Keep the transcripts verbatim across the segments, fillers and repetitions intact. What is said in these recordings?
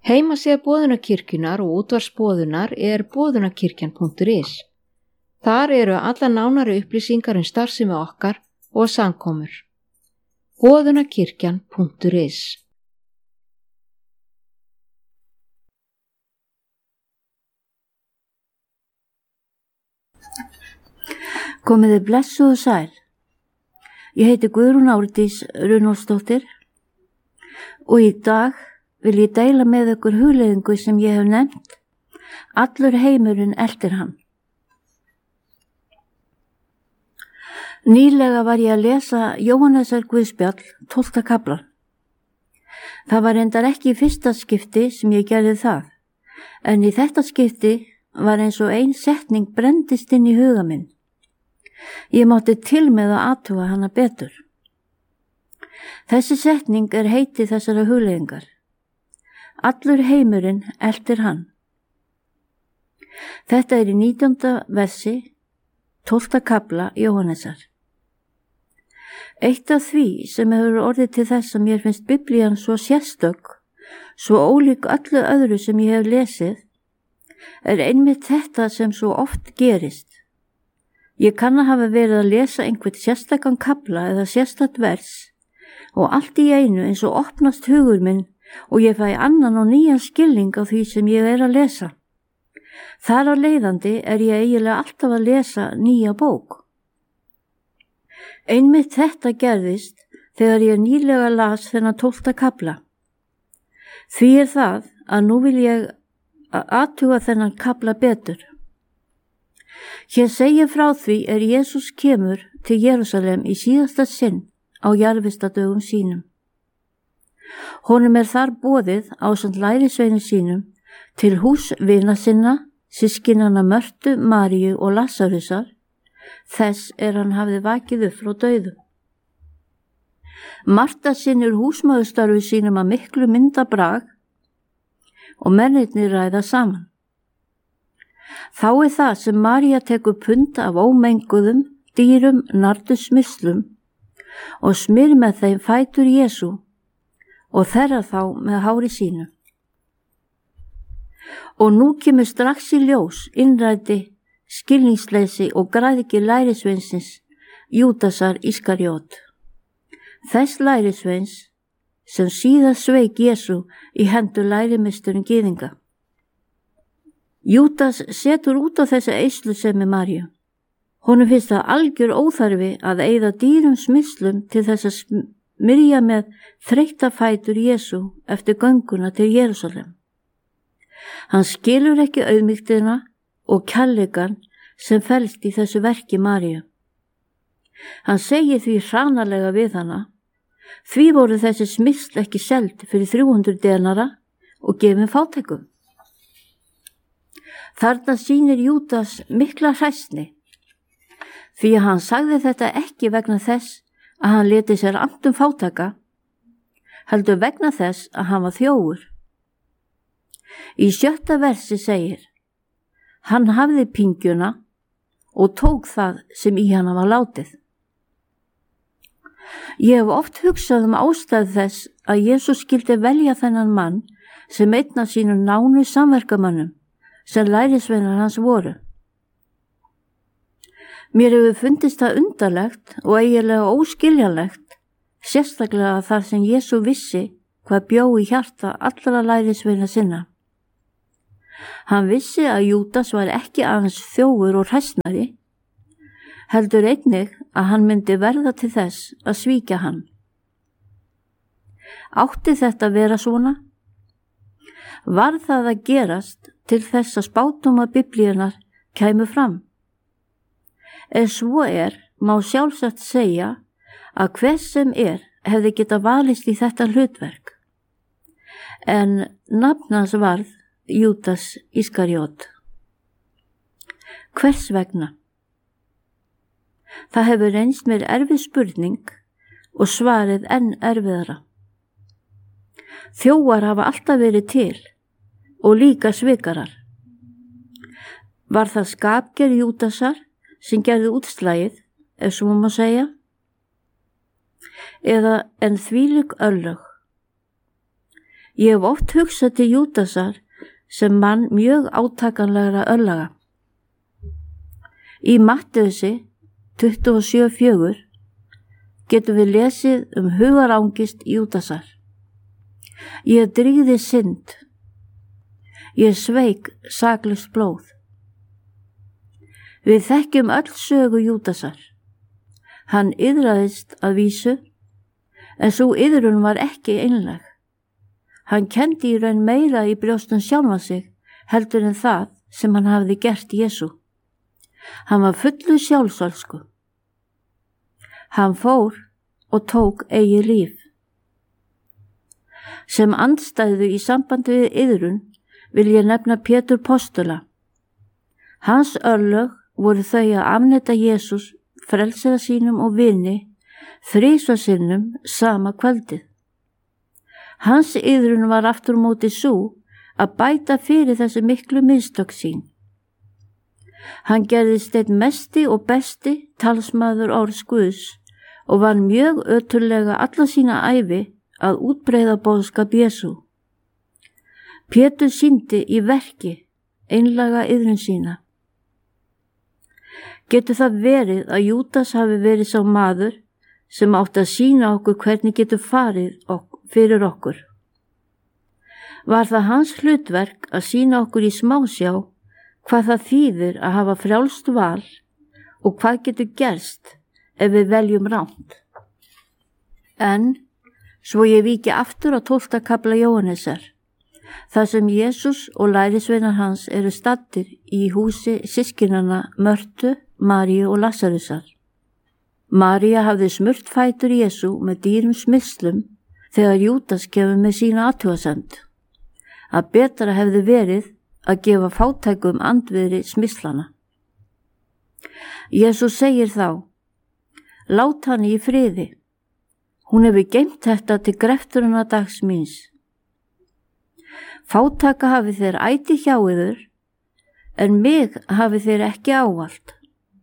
Heimasíða Boðunarkirkjunnar og útvarpsboðunar er boðunarkirkjan punktur is. Þar eru alla nánari upplýsingar um starfsemi okkar og samkomur. boðunarkirkjan punktur is. Komiði blessuð og sæl. Ég heiti Guðrún Árdís Runólfsdóttir og í dag vil ég deila með ykkur hugleiðingu sem ég hef nefnt. Allur heimurinn eltir hann. Nýlega var ég að lesa Jóhannesar Guðspjall, tólfta kaflan. Það var reyndar ekki í fyrsta skipti sem ég gerði það, en í þetta skipti var eins og ein setning brenndist inn í huga minn. Ég mátti til með að athuga hana betur. Þessi setning er heiti þessara hugleiðingar. Allur heimurinn eltir hann. Þetta er í nítjánda versi, tólfta kafla Jóhannesar. Eitt af því sem hefur orðið til þess að mér finnst Biblían svo sérstök, svo ólík öllu öðru sem ég hef lesið, er einmitt þetta sem svo oft gerist. Ég kann að hafa verið að lesa einhvern sérstakann kafla eða sérstakt vers og allt í einu eins og opnast hugur minn og ég fæ annan og nýjan skilning á því sem ég er að lesa. Þar á leiðandi er ég eiginlega alltaf að lesa nýja bók. Einmitt þetta gerðist þegar ég nýlega las þennan tólfta kafla. Því er það að nú vil ég athuga þennan kafla betur. Hér segir frá því er Jesús kemur til Jerúsalem í síðasta sinn á jarðvistadögum sínum. Honum er þar boðið ásamt lærisveinum sínum til hús vina sinna, systkinanna Mörtu, Maríu og Lasarusar, þess er hann hafði vakið upp frá dauðum. Marta sinnir húsmóðurstarfi sínum að miklu myndabrag og mennirnir ræða saman. Þá er það sem María tekur pund af ómenguðum, dýrum, nardusmislum og smyr með þeim fætur Jesú og þerrar þá með hári sínu. Og nú kemur strax í ljós innræti, skilningsleysi og græðgi lærisveinsins Júdasar Ískariot. Þess lærisveins sem síðar sveik Jesú í hendur lærimisturinn gyðinga. Júdas setur út á þessa eyslusemi Maríu. Honum finnst það algjör óþarfi að eyða dýrum smyslum til þess að smyrja með þreytta fætur Jesú eftir gönguna til Jerúsalem. Hann skilur ekki auðmýktina og kærleikann sem felst í þessu verki Maríu. Hann segir því hranalega við hana, því voru þessi smysl ekki seld fyrir þrjú hundruð denara og gefin fátækum. Þarna sýnir Júdas mikla hræsni, því að hann sagði þetta ekki vegna þess að hann leti sér annt um fátæka, heldur vegna þess að hann var þjófur. Í sjötta versi segir, hann hafði pingjuna og tók það sem í hana var látið. Ég hef oft hugsað um ástæðu þess að Jesús skildi velja þennan mann sem einn af sínum nánu samverkamönnum, sem lærisveinar hans voru. Mér hefur fundist það undarlegt og eiginlega óskiljanlegt, sérstaklega þar sem Jesú vissi hvað bjó í hjarta allra lærisveina sinna. Hann vissi að Júdas var ekki aðeins þjófur og hræsnari, heldur einnig að hann myndi verða til þess að svíkja hann. Átti þetta að vera svona? Var það að gerast til þess að spádómar Biblíunnar kæmu fram? Ef svo er, má sjálfsagt segja að hver sem er hefði getað valist í þetta hlutverk. En nafn hans varð Júdas Ískariot. Hvers vegna? Það hefur reynst mér erfið spurning og svarið enn erfiðara. Þjófar hafa alltaf verið til og líka svikarar. Var það skapgerð Júdasar sem gerði útslagið, ef svo má segja? Eða en þvílík örlög? Ég hef oft hugsað til Júdasar sem mann mjög átakanlegra örlaga. Í Mattheusi tuttugu og sjö fjögur getum við lesið um hugarangist Júdasar. Ég drýgði synd. Ég sveik saklaust blóð. Við þekkjum öll sögu Júdasar. Hann iðraðist að vísu, en sú iðrun var ekki einlæg. Hann kenndi í raun meira í brjóstum sjálfan sig heldur en það sem hann hafði gert Jesú. Hann var fullu sjálfsvölsku. Hann fór og tók eigið líf. Sem andstæðu í sambandi við iðrun vil ég nefna Pétur postula. Hans örlög voru þau að afneita Jesús, frelsara sínum og vini, þrisvar sinnum sama kvöldið. Hans iðrun var aftur móti sú að bæta fyrir þessi miklu mistök sín. Hann gerðist einn mesti og besti talsmaður orðs Guðs og var mjög öturlega alla sína ævi að útbreiða boðskap Jesú. Pétur sýndi í verki einlæga iðrun sína. Getur það verið að Júdas hafi verið sá maður sem átti að sýna okkur hvernig getur farið ok- fyrir okkur? Var það hans hlutverk að sýna okkur í smásjá hvað það þýðir að hafa frjálst val og hvað getur gerst ef við veljum rangt? En svo ég víki aftur á tólfta kafla Jóhannesar, þar sem Jesús og lærisveinar hans eru staddir í húsi systkinanna Mörtu, Maríu og Lasarusar. María hafði smurt fætur Jesú með dýrum smyrslum þegar Júdas gefur með sína athugasemd, að betra hefði verið að gefa fátækum andvirði smyrslana. Jesús segir þá: lát hann í friði. Hún hefur geymt þetta til grefturina dags míns. Fátæka hafi þeir æti hjá yður, en mig hafi þeir ekki ávalt.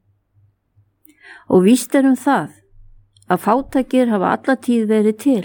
Og víst er um það að fátækir hafa alla tíð verið til.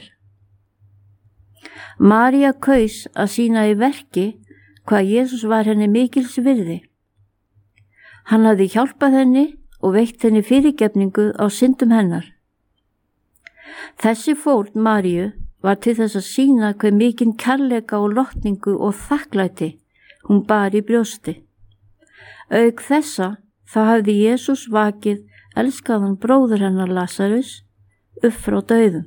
María kaus að sýna í verki hvað Jesús var henni mikils virði. Hann hafði hjálpað henni og veitt henni fyrirgefningu á syndum hennar. Þessi fórn Maríu var til þess að sýna hve mikinn kærleika og lotningu og þakklæti hún bar í brjósti. Auk þessa þá hafði Jesús vakið elskaðan bróður hennar Lasarus upp frá dauðum.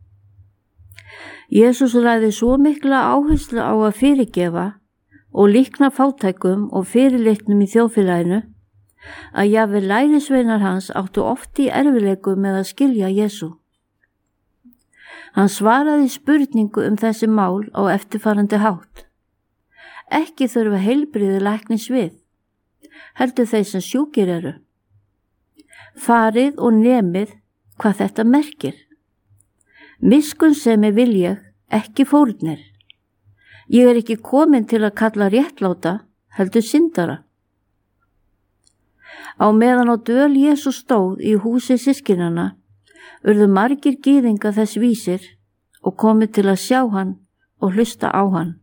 Jesús lagði svo mikla áherslu á að fyrirgefa og líkna fátækum og fyrirlitnum í þjóðfélaginu að jafnvel lærisveinar hans áttu oft í erfileikum með að skilja Jesú. Hann svaraði spurningu um þessi mál á eftirfarandi hátt: ekki þurfa heilbrigði læknis við, heldur þeir sem sjúkir eru. Farið og nemið hvað þetta merkir. Miskunnsemi vil ég, ekki fórnir. Ég er ekki komin til að kalla réttláta, heldur syndara. Á meðan á dvöl Jesús stóð í húsi systkinanna urðu margir gyðinga þess vísir og komið til að sjá hann og hlusta á hann.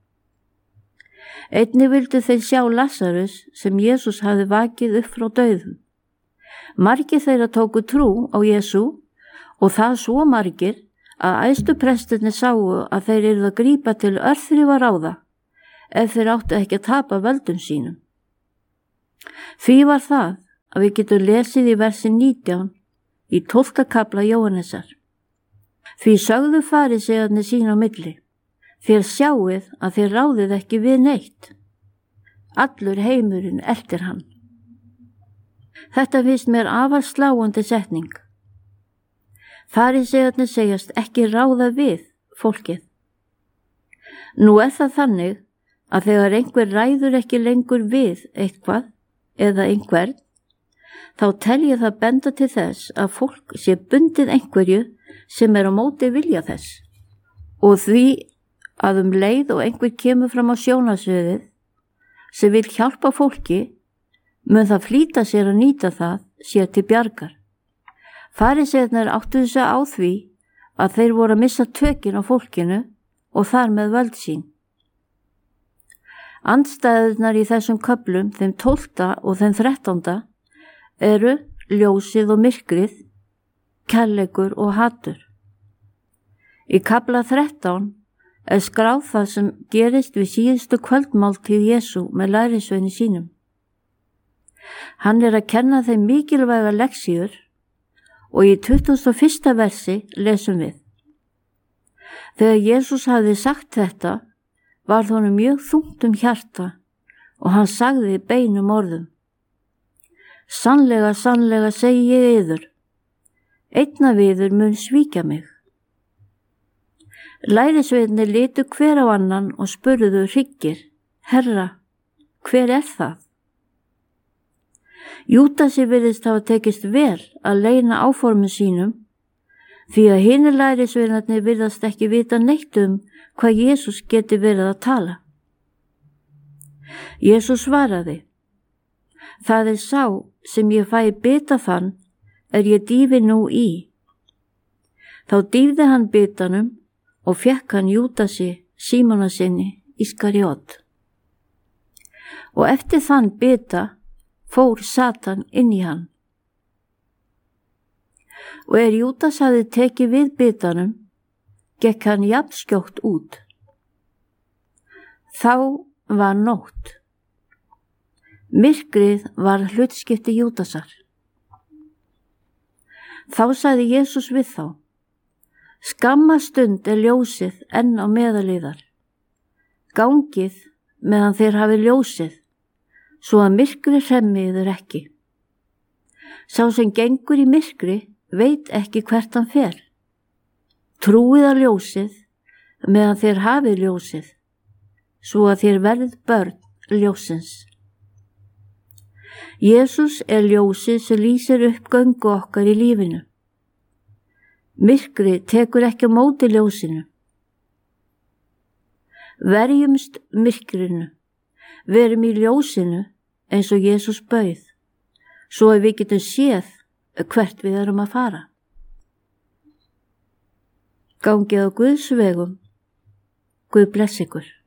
Einnig vildu þeir sjá Lasarus sem Jesús hafði vakið upp frá dauðum. Margir þeirra tóku trú á Jesú og það svo margir að æðstu prestirnir sáu að þeir yrðu að grípa til örþrifa ráða ef þeir áttu ekki að tapa völdum sínum. Því var það að við getum lesið í versi nítján í tólfta kafla Jóhannesar. Því sögðu farísearnir sín á milli: þér sjáið að þér ráðið ekki við neitt. Allur heimurinn eltir hann. Þetta finnst mér afar sláandi setning. Farísearnir segjast ekki ráða við fólkið. Nú er það þannig að þegar einhver ræður ekki lengur við eitthvað eða einhvern, þá tel ég það benda til þess að fólk sé bundið einhverju sem er á móti vilja þess. Og því að um leið og einhver kemur fram á sjónarsviðið sem vil hjálpa fólki, mun það flýta sér að nýta það sér til bjargar. Farísearnir áttu þess á því að þeir voru að missa tökin á fólkinu og þar með völd sín. Andstæðurnar í þessum köflum, þeim tólfta og þeim þrettánda, eru ljósið og myrkrið, kærleikur og hatur. Í kafla þrettán er skráð það sem gerist við síðustu kvöldmáltíð Jesú með lærisveini sínum. Hann er að kenna þeim mikilvæga leksíur og í tuttugasta og fyrsta versi lesum við: Þegar Jesús hafði sagt þetta, var honum mjög þungt um hjarta og hann sagði beinum orðum: Sannlega, sannlega segi ég yður, einn af yður mun svíkja mig. Lærisveinarnir litu hver á annan og spurðu hryggir: Herra, hver er það? Júdasi virðist hafa tekist vel að leyna áformum sínum, því að hinir lærisveinarnir virðast ekki vita neitt um hvað Jesús geti verið að tala. Jesús svaraði: Það er sá sem ég fæ bita þann er ég dýfi nú í. Þá dýfði hann bitanum og fekk hann Júdasi, Símona sinni, Ískariot. Og eftir þann bita fór Satan inn í hann. Og er Júdas hafði tekið við bitanum, gekk hann jafnskjótt út. Þá var nótt. Myrkrið var hlutskipti Júdasar. Þá sagði Jesús við þá: Skamma stund er ljósið enn á meðaliðar. Gangið meðan þeir hafi ljósið, svo að myrkri hremmi yður ekki. Sá sem gengur í myrkri veit ekki hvert hann fer. Trúið á ljósið meðan þeir hafi ljósið, svo að þér verðið börn ljósins. Jesús er ljósið sem lýsir upp göngu okkar í lífinu. Myrkri tekur ekki á móti ljósinu. Verjumst myrkrinu, verum í ljósinu eins og Jesús bauð, svo að við getum séð hvert við erum að fara. Gangið á Guðs vegum. Guð bless ykkur.